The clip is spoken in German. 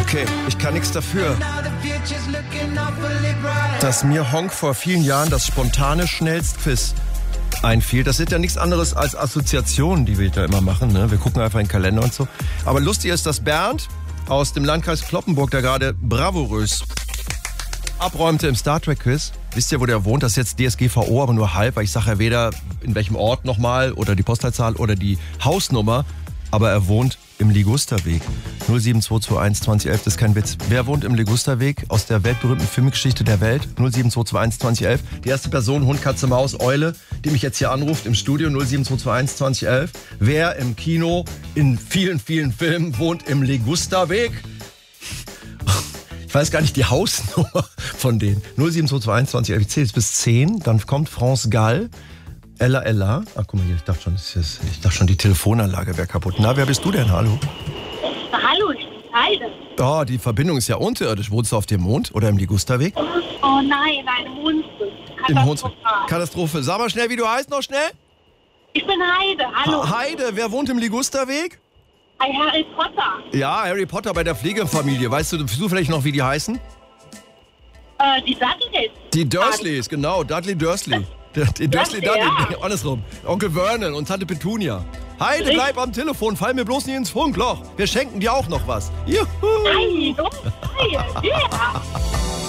Okay, ich kann nichts dafür, dass mir Honk vor vielen Jahren das spontane Schnellstquiz einfiel. Das sind ja nichts anderes als Assoziationen, die wir da immer machen. Ne? Wir gucken einfach in den Kalender und so. Aber lustig ist, dass Bernd aus dem Landkreis Cloppenburg, der gerade bravourös abräumte im Star Trek Quiz. Wisst ihr, wo der wohnt? Das ist jetzt DSGVO, aber nur halb, weil ich sage ja weder in welchem Ort nochmal oder die Postleitzahl oder die Hausnummer. Aber er wohnt im Ligusterweg. 07221 2011, das ist kein Witz. Wer wohnt im Ligusterweg aus der weltberühmten Filmgeschichte der Welt? 07221 2011. Die erste Person, Hund, Katze, Maus, Eule, die mich jetzt hier anruft im Studio 07221 2011. Wer im Kino in vielen, vielen Filmen wohnt im Ligusterweg? Ich weiß gar nicht die Hausnummer von denen. 07221 2011. Ich zähle jetzt bis 10. Dann kommt France Gall. Ella, Ella. Ach, guck mal hier, ich dachte schon, die Telefonanlage wäre kaputt. Na, wer bist du denn? Hallo? Hallo, ich bin Heide. Oh, die Verbindung ist ja unterirdisch. Wohnst du auf dem Mond oder im Ligusterweg? Oh nein, im Hunsrück. Im Hunsrück. Katastrophe. Sag mal schnell, wie du heißt noch schnell? Ich bin Heide, hallo. Heide, wer wohnt im Ligusterweg? Harry Potter. Ja, Harry Potter bei der Pflegefamilie. Weißt du vielleicht noch, wie die heißen? Die Dudleys. Die Dursleys, genau. Dudley Dursley. Die Dursley, Ja. andersrum. Onkel Vernon und Tante Petunia. Heide, bleib am Telefon, fall mir bloß nicht ins Funkloch. Wir schenken dir auch noch was. Juhu. Nein, oh, ja.